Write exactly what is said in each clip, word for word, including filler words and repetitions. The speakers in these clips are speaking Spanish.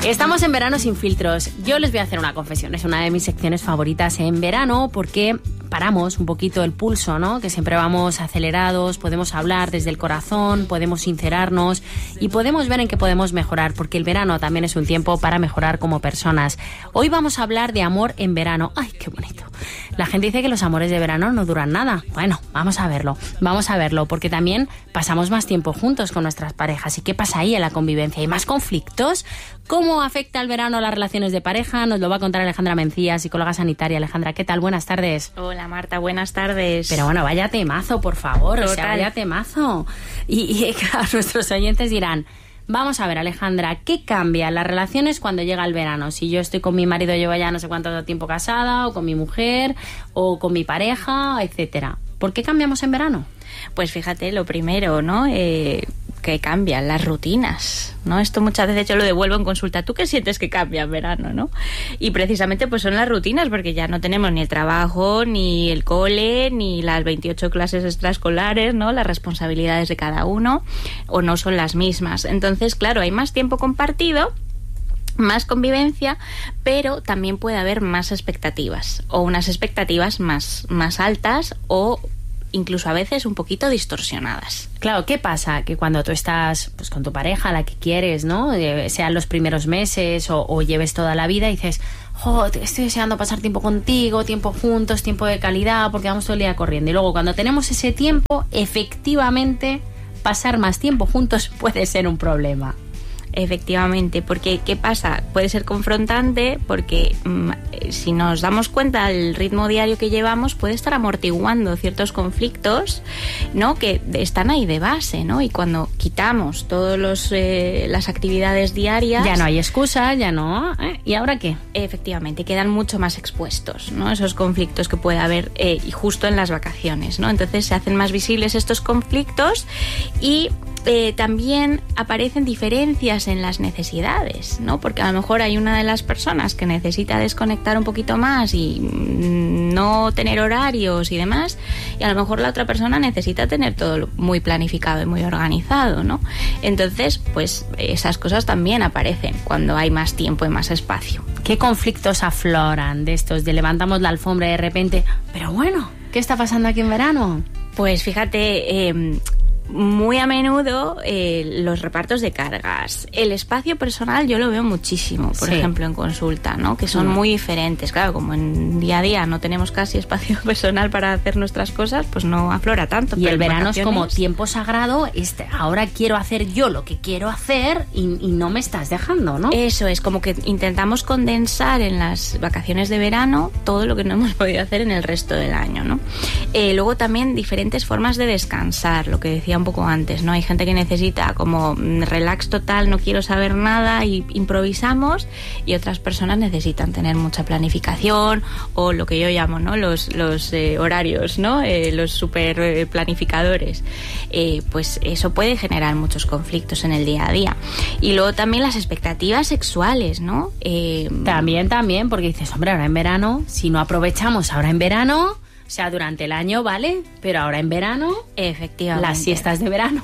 Estamos en Verano sin filtros. Yo les voy a hacer una confesión. Es una de mis secciones favoritas en verano porque paramos un poquito el pulso, ¿no? Que siempre vamos acelerados, podemos hablar desde el corazón, podemos sincerarnos y podemos ver en qué podemos mejorar, porque el verano también es un tiempo para mejorar como personas. Hoy vamos a hablar de amor en verano. ¡Ay, qué bonito! La gente dice que los amores de verano no duran nada. Bueno, vamos a verlo. Vamos a verlo, porque también pasamos más tiempo juntos con nuestras parejas. ¿Y qué pasa ahí en la convivencia? ¿Hay más conflictos? ¿Cómo afecta el verano a las relaciones de pareja? Nos lo va a contar Alejandra Mencía, psicóloga sanitaria. Alejandra, ¿qué tal? Buenas tardes. Hola Marta, buenas tardes. Pero bueno, vaya temazo, por favor. Total. O sea, vaya temazo. Y, y claro, nuestros oyentes dirán... Vamos a ver, Alejandra, ¿qué cambia en las relaciones cuando llega el verano? Si yo estoy con mi marido, llevo ya no sé cuánto tiempo casada, o con mi mujer, o con mi pareja, etcétera. ¿Por qué cambiamos en verano? Pues fíjate, lo primero, ¿no? Eh, que cambian las rutinas, ¿no? Esto muchas veces yo lo devuelvo en consulta. ¿Tú qué sientes que cambia en verano, no? Y precisamente pues son las rutinas, porque ya no tenemos ni el trabajo, ni el cole, ni las veintiocho clases extraescolares, ¿no? Las responsabilidades de cada uno, o no son las mismas. Entonces, claro, hay más tiempo compartido, más convivencia, pero también puede haber más expectativas, o unas expectativas más, más altas, o incluso a veces un poquito distorsionadas. Claro, ¿qué pasa? Que cuando tú estás pues con tu pareja, la que quieres, ¿no? Eh, sean los primeros meses o, o lleves toda la vida, y dices, jo, estoy deseando pasar tiempo contigo, tiempo juntos, tiempo de calidad, porque vamos todo el día corriendo. Y luego cuando tenemos ese tiempo, efectivamente, pasar más tiempo juntos puede ser un problema. Efectivamente, porque ¿qué pasa? Puede ser confrontante porque mmm, si nos damos cuenta del ritmo diario que llevamos, puede estar amortiguando ciertos conflictos, ¿no? Que están ahí de base, ¿no? Y cuando quitamos todas los, eh, las actividades diarias... Ya no hay excusa, ya no... ¿eh? ¿Y ahora qué? Efectivamente, quedan mucho más expuestos, ¿no? Esos conflictos que puede haber eh, y justo en las vacaciones, ¿no? Entonces se hacen más visibles estos conflictos y... Eh, también aparecen diferencias en las necesidades, ¿no? Porque a lo mejor hay una de las personas que necesita desconectar un poquito más y no tener horarios y demás, y a lo mejor la otra persona necesita tener todo muy planificado y muy organizado, ¿no? Entonces, pues esas cosas también aparecen cuando hay más tiempo y más espacio. ¿Qué conflictos afloran de esestos de levantamos la alfombra y de repente, pero bueno, ¿qué está pasando aquí en verano? Pues fíjate... Eh, Muy a menudo eh, los repartos de cargas. El espacio personal yo lo veo muchísimo, por sí. ejemplo, en consulta, ¿no? Que son mm. muy diferentes. Claro, como en día a día no tenemos casi espacio personal para hacer nuestras cosas, pues no aflora tanto. Y pero el verano vacaciones... es como tiempo sagrado, este, ahora quiero hacer yo lo que quiero hacer y, y no me estás dejando, ¿no? Eso es, como que intentamos condensar en las vacaciones de verano todo lo que no hemos podido hacer en el resto del año, ¿no? Eh, luego también diferentes formas de descansar, lo que decía un poco antes, ¿no? Hay gente que necesita como relax total, no quiero saber nada y improvisamos, y otras personas necesitan tener mucha planificación o lo que yo llamo, ¿no? Los, los eh, horarios, ¿no? Eh, los super eh, planificadores. Eh, pues eso puede generar muchos conflictos en el día a día. Y luego también las expectativas sexuales, ¿no? Eh, también, también, porque dices, hombre, ahora en verano, si no aprovechamos ahora en verano... O sea, durante el año, ¿vale? Pero ahora en verano, efectivamente, las siestas de verano,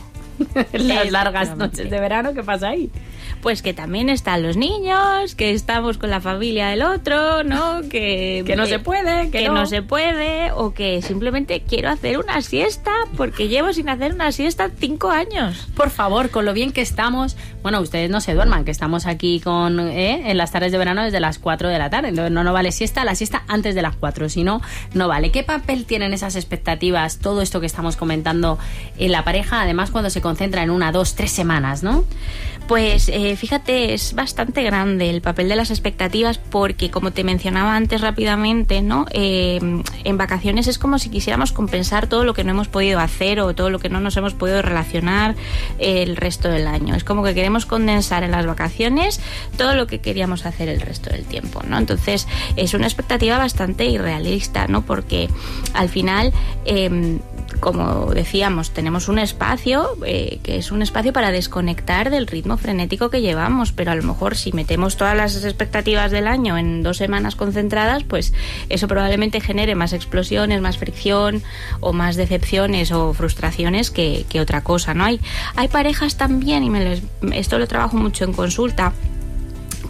las largas noches de verano, ¿qué pasa ahí? Pues que también están los niños, que estamos con la familia del otro, ¿no? Que, que no eh, se puede, que, que no. no se puede, o que simplemente quiero hacer una siesta porque llevo sin hacer una siesta cinco años. Por favor, con lo bien que estamos, bueno, ustedes no se duerman, que estamos aquí con ¿eh? en las tardes de verano desde las cuatro de la tarde, entonces no, no vale siesta, la siesta antes de las cuatro, si no, no vale. ¿Qué papel tienen esas expectativas, todo esto que estamos comentando en la pareja, además cuando se concentra en una, dos, tres semanas, ¿no? Pues eh, fíjate, es bastante grande el papel de las expectativas porque, como te mencionaba antes rápidamente, ¿no? Eh, en vacaciones es como si quisiéramos compensar todo lo que no hemos podido hacer o todo lo que no nos hemos podido relacionar el resto del año. Es como que queremos condensar en las vacaciones todo lo que queríamos hacer el resto del tiempo, ¿no? Entonces es una expectativa bastante irrealista, ¿no? Porque al final, eh, como decíamos, tenemos un espacio eh, que es un espacio para desconectar del ritmo frenético que llevamos, pero a lo mejor si metemos todas las expectativas del año en dos semanas concentradas, pues eso probablemente genere más explosiones, más fricción o más decepciones o frustraciones que, que otra cosa, ¿no? Hay, hay parejas también, y me les, esto lo trabajo mucho en consulta,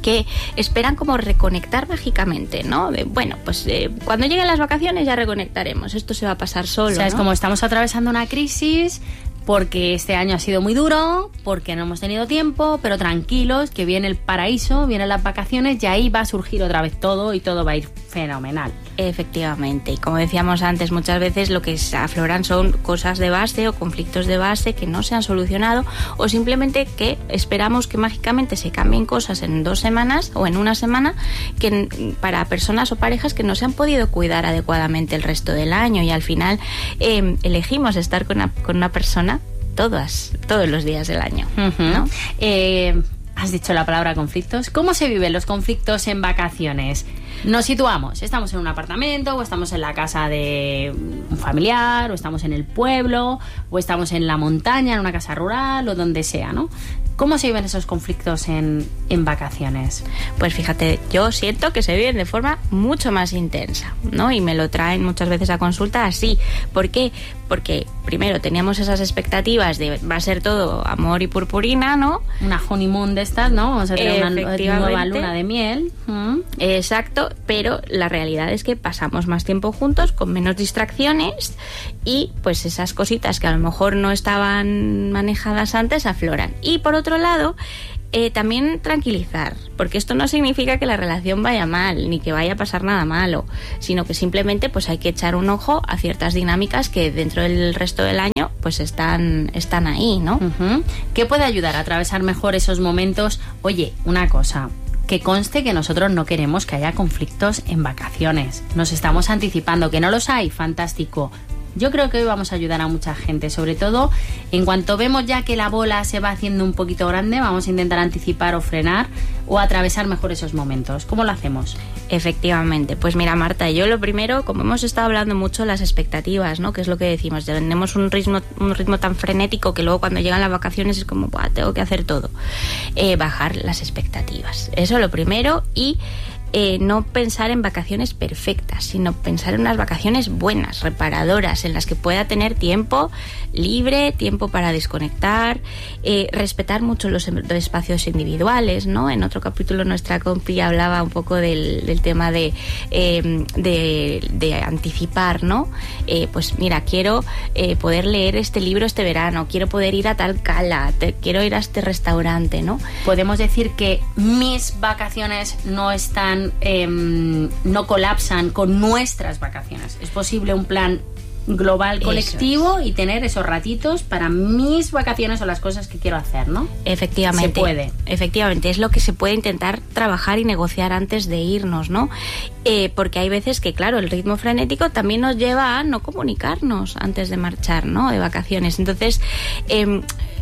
que esperan como reconectar mágicamente, ¿no? De, bueno, pues eh, cuando lleguen las vacaciones ya reconectaremos, esto se va a pasar solo, O sea, ¿no? es como estamos atravesando una crisis porque este año ha sido muy duro, porque no hemos tenido tiempo, pero tranquilos, que viene el paraíso, vienen las vacaciones y ahí va a surgir otra vez todo y todo va a ir fenomenal. Efectivamente, y como decíamos antes, muchas veces lo que afloran son cosas de base o conflictos de base que no se han solucionado, o simplemente que esperamos que mágicamente se cambien cosas en dos semanas o en una semana, que para personas o parejas que no se han podido cuidar adecuadamente el resto del año, y al final eh, elegimos estar con una, con una persona todas, todos los días del año, uh-huh. ¿no? Eh, has dicho la palabra conflictos. ¿Cómo se viven los conflictos en vacaciones? Nos situamos, estamos en un apartamento, o estamos en la casa de un familiar, o estamos en el pueblo, o estamos en la montaña, en una casa rural, o donde sea, ¿no? ¿Cómo se viven esos conflictos en, en vacaciones? Pues fíjate, yo siento que se viven de forma mucho más intensa, ¿no? Y me lo traen muchas veces a consulta así. ¿Por qué? Porque primero teníamos esas expectativas de va a ser todo amor y purpurina, ¿no? Una honeymoon de estas, ¿no? Vamos a tener una nueva luna de miel. Mm. Exacto, pero la realidad es que pasamos más tiempo juntos, con menos distracciones, y pues esas cositas que a lo mejor no estaban manejadas antes afloran. Y por otro lado, eh, también tranquilizar, porque esto no significa que la relación vaya mal, ni que vaya a pasar nada malo, sino que simplemente pues hay que echar un ojo a ciertas dinámicas que dentro del resto del año pues están, están ahí, ¿no? Uh-huh. ¿Qué puede ayudar a atravesar mejor esos momentos? Oye, una cosa, que conste que nosotros no queremos que haya conflictos en vacaciones. Nos estamos anticipando. ¿Que no los hay? Fantástico. Yo creo que hoy vamos a ayudar a mucha gente, sobre todo en cuanto vemos ya que la bola se va haciendo un poquito grande, vamos a intentar anticipar o frenar o atravesar mejor esos momentos. ¿Cómo lo hacemos? Efectivamente, pues mira, Marta, yo lo primero, como hemos estado hablando mucho, las expectativas, ¿no? Que es lo que decimos, tenemos un ritmo, un ritmo tan frenético que luego cuando llegan las vacaciones es como, ¡buah!, tengo que hacer todo. Eh, bajar las expectativas, eso lo primero, y Eh, no pensar en vacaciones perfectas, sino pensar en unas vacaciones buenas, reparadoras, en las que pueda tener tiempo libre, tiempo para desconectar, eh, respetar mucho los, los espacios individuales, ¿no? En otro capítulo nuestra compi hablaba un poco del, del tema de, eh, de, de anticipar, ¿no? Eh, pues mira, quiero eh, poder leer este libro este verano, quiero poder ir a tal cala, te, quiero ir a este restaurante, ¿no? Podemos decir que mis vacaciones no están Eh, no colapsan con nuestras vacaciones. Es posible un plan global colectivo es. Y tener esos ratitos para mis vacaciones o las cosas que quiero hacer, ¿no? Efectivamente. Se puede. Efectivamente, es lo que se puede intentar trabajar y negociar antes de irnos, ¿no? Eh, porque hay veces que, claro, el ritmo frenético también nos lleva a no comunicarnos antes de marchar, ¿no? De vacaciones. Entonces, eh,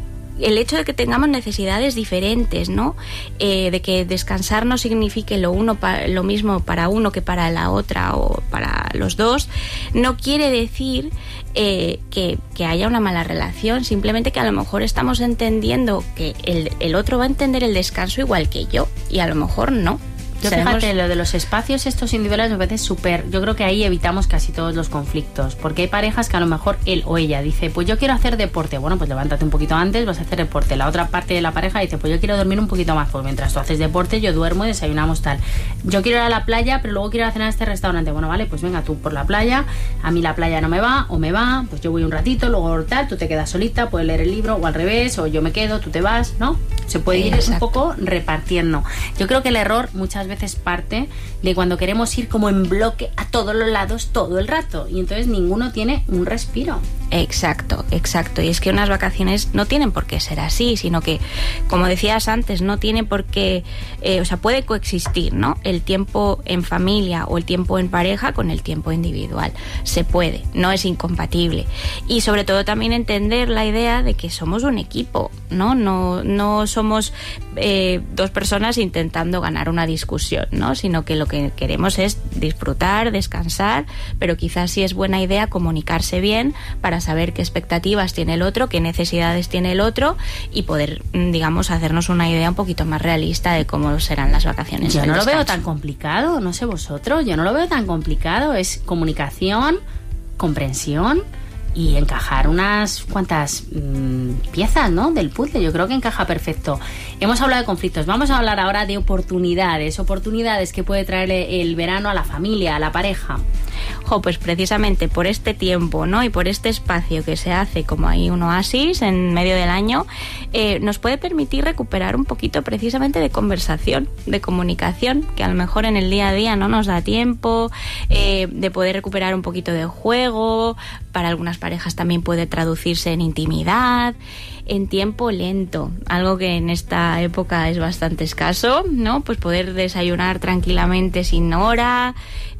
el hecho de que tengamos necesidades diferentes, ¿no? Eh, de que descansar no signifique lo uno pa- lo mismo para uno que para la otra o para los dos, no quiere decir eh, que, que haya una mala relación, simplemente que a lo mejor estamos entendiendo que el, el otro va a entender el descanso igual que yo, y a lo mejor no. Yo fíjate, lo de los espacios estos individuales me parece súper. Yo creo que ahí evitamos casi todos los conflictos, porque hay parejas que a lo mejor él o ella dice, pues yo quiero hacer deporte. Bueno, pues levántate un poquito antes, vas a hacer deporte. La otra parte de la pareja dice, pues yo quiero dormir un poquito más, pues mientras tú haces deporte yo duermo y desayunamos tal. Yo quiero ir a la playa, pero luego quiero ir a cenar a este restaurante. Bueno, vale, pues venga tú por la playa, a mí la playa no me va o me va, pues yo voy un ratito, luego tal, tú te quedas solita, puedes leer el libro, o al revés, o yo me quedo, tú te vas, ¿no? Se puede ir Exacto. un poco repartiendo. Yo creo que el error muchas veces parte de cuando queremos ir como en bloque a todos los lados todo el rato, y entonces ninguno tiene un respiro. Exacto, exacto. Y es que unas vacaciones no tienen por qué ser así, sino que, como decías antes, no tiene por qué, eh, o sea, puede coexistir, ¿no? El tiempo en familia o el tiempo en pareja con el tiempo individual. Se puede, no es incompatible. Y sobre todo también entender la idea de que somos un equipo, ¿no? No, no somos eh, dos personas intentando ganar una discusión, ¿no? Sino que lo que queremos es disfrutar, descansar, pero quizás sí es buena idea comunicarse bien para saber qué expectativas tiene el otro, qué necesidades tiene el otro, y poder, digamos, hacernos una idea un poquito más realista de cómo serán las vacaciones. Yo no lo veo tan complicado, no sé vosotros, yo no lo veo tan complicado. Es comunicación, comprensión, y encajar unas cuantas mmm, piezas, ¿no?, del puzzle. Yo creo que encaja perfecto. Hemos hablado de conflictos, vamos a hablar ahora de oportunidades, oportunidades que puede traer el verano a la familia, a la pareja. Jo, pues precisamente por este tiempo, ¿no?, y por este espacio que se hace como ahí un oasis en medio del año, eh, nos puede permitir recuperar un poquito precisamente de conversación, de comunicación, que a lo mejor en el día a día no nos da tiempo, eh, de poder recuperar un poquito de juego. Para algunas parejas también puede traducirse en intimidad, en tiempo lento, algo que en esta época es bastante escaso, ¿no? Pues poder desayunar tranquilamente sin hora,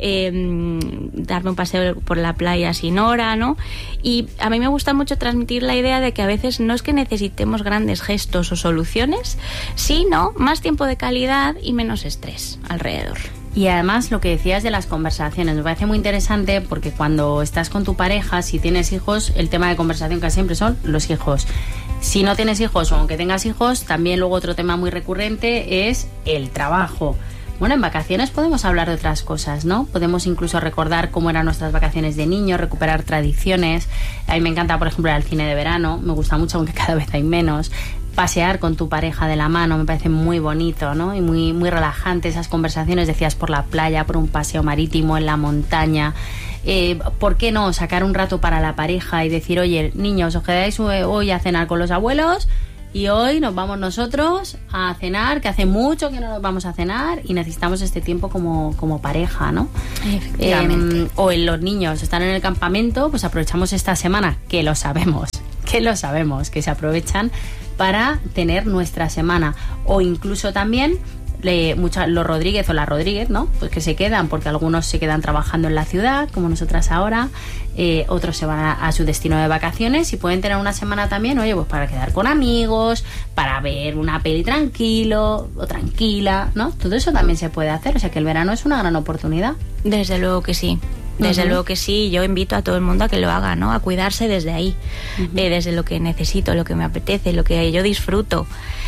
eh, darme un paseo por la playa sin hora, ¿no? Y a mí me gusta mucho transmitir la idea de que a veces no es que necesitemos grandes gestos o soluciones, sino más tiempo de calidad y menos estrés alrededor. Y además lo que decías de las conversaciones me parece muy interesante, porque cuando estás con tu pareja, si tienes hijos, el tema de conversación casi siempre son los hijos. Si no tienes hijos o aunque tengas hijos, también luego otro tema muy recurrente es el trabajo. Bueno, en vacaciones podemos hablar de otras cosas, ¿no? Podemos incluso recordar cómo eran nuestras vacaciones de niños, recuperar tradiciones. A mí me encanta, por ejemplo, ir al cine de verano, me gusta mucho, aunque cada vez hay menos. Pasear con tu pareja de la mano me parece muy bonito, ¿no? Y muy, muy relajante esas conversaciones, decías, por la playa, por un paseo marítimo, en la montaña. Eh, ¿Por qué no sacar un rato para la pareja y decir, oye, niños, os quedáis hoy a cenar con los abuelos y hoy nos vamos nosotros a cenar, que hace mucho que no nos vamos a cenar y necesitamos este tiempo como, como pareja, ¿no? Efectivamente. Eh, o en los niños están en el campamento, pues aprovechamos esta semana, que lo sabemos, que lo sabemos, que se aprovechan para tener nuestra semana. O incluso también le, mucha, los Rodríguez o la Rodríguez, ¿no? Pues que se quedan, porque algunos se quedan trabajando en la ciudad, como nosotras ahora, eh, otros se van a, a su destino de vacaciones y pueden tener una semana también, oye, pues para quedar con amigos, para ver una peli tranquilo o tranquila, ¿no? Todo eso también se puede hacer, o sea que el verano es una gran oportunidad. Desde luego que sí. Desde uh-huh. luego que sí, yo invito a todo el mundo a que lo haga, ¿no? A cuidarse desde ahí, uh-huh. eh, desde lo que necesito, lo que me apetece, lo que yo disfruto.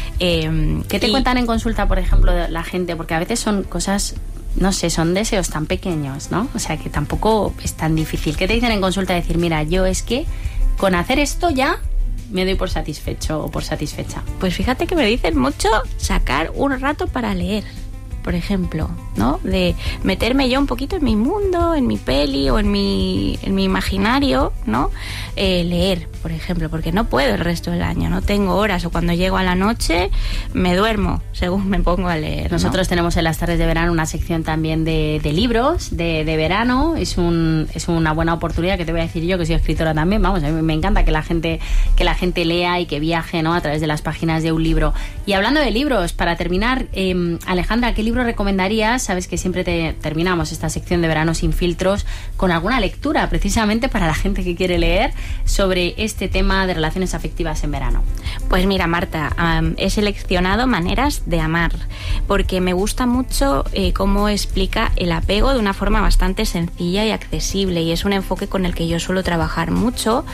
Eh, ¿Qué te y... cuentan en consulta, por ejemplo, la gente? Porque a veces son cosas, no sé, son deseos tan pequeños, ¿no? O sea, que tampoco es tan difícil. ¿Qué te dicen en consulta? Decir, mira, yo es que con hacer esto ya me doy por satisfecho o por satisfecha. Pues fíjate que me dicen mucho sacar un rato para leer, por ejemplo, ¿no? De meterme yo un poquito en mi mundo, en mi peli o en mi, en mi imaginario, ¿no? Eh, leer, por ejemplo, porque no puedo el resto del año, no tengo horas, o cuando llego a la noche me duermo según me pongo a leer, ¿no? Nosotros tenemos en las tardes de verano una sección también de, de libros de, de verano. Es un es una buena oportunidad, que te voy a decir yo, que soy escritora también. Vamos, a mí me encanta que la gente que la gente lea y que viaje, ¿no?, a través de las páginas de un libro. Y hablando de libros, para terminar, eh, Alejandra, ¿qué libro recomendarías? Sabes que siempre te terminamos esta sección de Verano sin filtros con alguna lectura, precisamente para la gente que quiere leer sobre este tema de relaciones afectivas en verano. Pues mira, Marta, um, he seleccionado Maneras de amar, porque me gusta mucho eh, cómo explica el apego de una forma bastante sencilla y accesible, y es un enfoque con el que yo suelo trabajar mucho,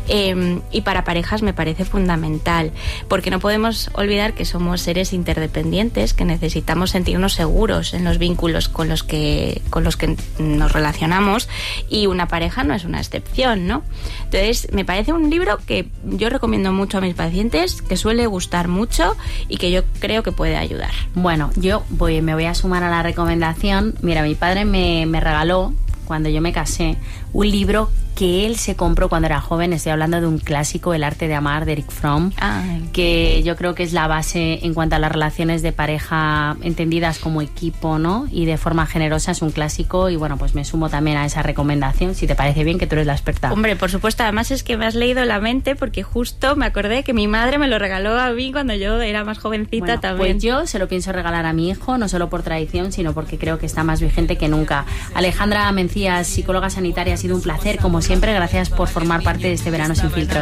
eh, y para parejas me parece fundamental, porque no podemos olvidar que somos seres interdependientes, que necesitamos sentirnos seguros en los vínculos con los que con los que nos relacionamos, y una pareja no es una excepción, ¿no? Entonces, me parece un libro que yo recomiendo mucho a mis pacientes, que suele gustar mucho y que yo creo que puede ayudar. Bueno, yo voy, me voy a sumar a la recomendación. Mira, mi padre me, me regaló, cuando yo me casé, un libro que él se compró cuando era joven. Estoy hablando de un clásico, El arte de amar, de Eric Fromm, Ay. que yo creo que es la base en cuanto a las relaciones de pareja entendidas como equipo, ¿no? Y de forma generosa. Es un clásico y bueno, pues me sumo también a esa recomendación, si te parece bien, que tú eres la experta. Hombre, por supuesto, además es que me has leído la mente, porque justo me acordé que mi madre me lo regaló a mí cuando yo era más jovencita, bueno, también. Pues yo se lo pienso regalar a mi hijo, no solo por tradición, sino porque creo que está más vigente que nunca. Alejandra Mencías, psicóloga sanitaria, ha sido un placer, como siempre. Gracias por formar parte de este Verano sin filtros.